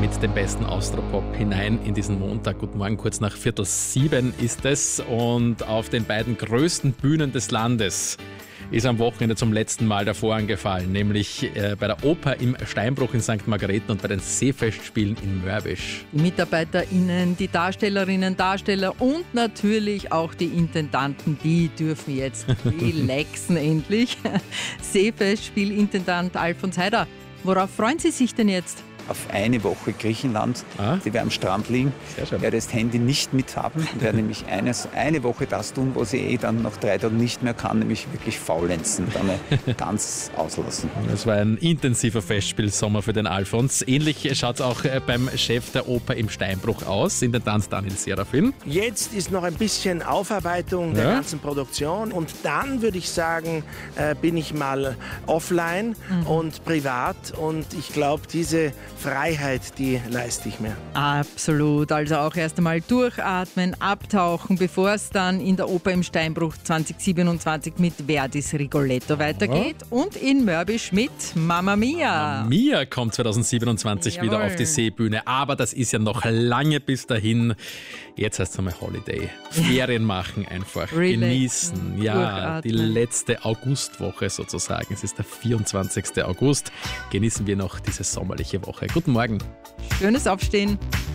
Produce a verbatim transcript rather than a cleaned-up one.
mit dem besten Austropop hinein in diesen Montag. Guten Morgen, kurz nach Viertel sieben ist es. Und auf den beiden größten Bühnen des Landes ist am Wochenende zum letzten Mal der Vorhang gefallen, nämlich äh, bei der Oper im Steinbruch in Sankt Margareten und bei den Seefestspielen in Mörbisch. Die MitarbeiterInnen, die Darstellerinnen, Darsteller und natürlich auch die Intendanten, die dürfen jetzt relaxen endlich. Seefestspielintendant Alfons Heider, worauf freuen Sie sich denn jetzt? Auf eine Woche Griechenland, Ah. die wir am Strand liegen. Sehr schön. Ich werde das Handy nicht mithaben und werde nämlich eines, eine Woche das tun, was ich eh dann nach drei Tagen nicht mehr kann, nämlich wirklich faulenzen, dann mal ganz auslassen. Das war ein intensiver Festspielsommer für den Alfons. Ähnlich schaut es auch äh, beim Chef der Oper im Steinbruch aus, Intendant Daniel Serafin. Jetzt ist noch ein bisschen Aufarbeitung der Ja. ganzen Produktion und dann würde ich sagen, äh, bin ich mal offline und privat und ich glaube, diese Freiheit, die leiste ich mir. Absolut, also auch erst einmal durchatmen, abtauchen, bevor es dann in der Oper im Steinbruch zwanzig siebenundzwanzig mit Verdis Rigoletto weitergeht und in Mörbisch mit Mamma Mia. Mia kommt zwanzig siebenundzwanzig Jawohl. wieder auf die Seebühne, aber das ist ja noch lange bis dahin. Jetzt heißt es einmal Holiday. Ferien machen einfach, Relaxen, genießen. Ja, die durchatmen. letzte Augustwoche sozusagen. Es ist der vierundzwanzigsten August. Genießen wir noch diese sommerliche Woche. Guten Morgen. Schönes Aufstehen.